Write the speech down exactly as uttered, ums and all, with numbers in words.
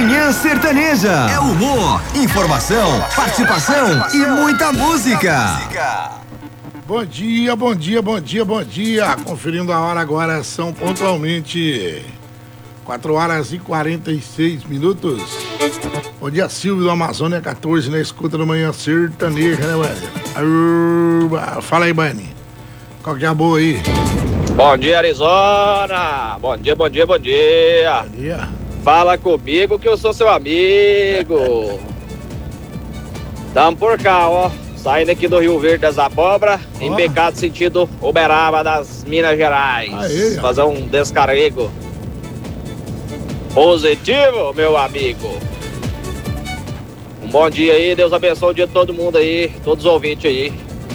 Manhã Sertaneja. É humor, informação, participação e muita música. Bom dia, bom dia, bom dia, bom dia. Conferindo a hora agora, são pontualmente quatro horas e quarenta e seis minutos. Bom dia, Silvio do Amazônia quatorze, na escuta do Manhã Sertaneja, né, velho? Fala aí, Bani. Qual que é a boa aí? Bom dia, Arizona. Bom dia, bom dia, bom dia. Bom dia. Fala comigo que eu sou seu amigo. Tamo por cá, ó. Saindo aqui do Rio Verde das Abobras, oh. Embecado sentido Uberaba das Minas Gerais. Aê, fazer um descarrego positivo, meu amigo. Um bom dia aí, Deus abençoe o dia de todo mundo aí, todos os ouvintes aí.